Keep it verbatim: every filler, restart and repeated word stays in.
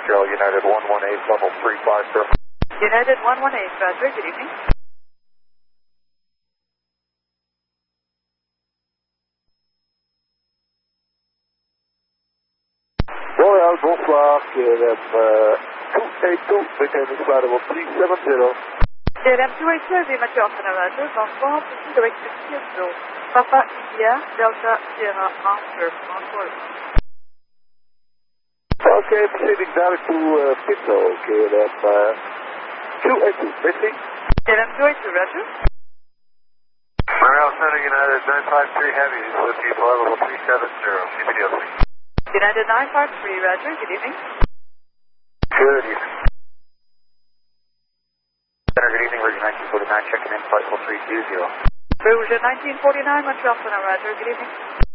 Charlie, United one one eight, level three five, sir. United one one eight, Roger, good evening. Royal, bonsoir, K L M uh, two eight two, maintaining flight level three seven zero. K L M two eight two, Mathieu Austin, Roger, bonsoir, proceed direction Kyoto, Papa India, Delta Sierra, Oscar, onboard. Okay, proceeding direct to uh, Pinto, K L M uh, two eight two, merci. K L M two eight two, Roger. Royal Center, United nine five three Heavy, with you flight level three seven zero, C B D O C. United nine five three, Roger, good evening. Good evening. Center, good evening, Virgin nineteen forty-nine, checking in, flight level three two zero. Rouge nineteen forty-nine, Montreal Center, Roger, good evening.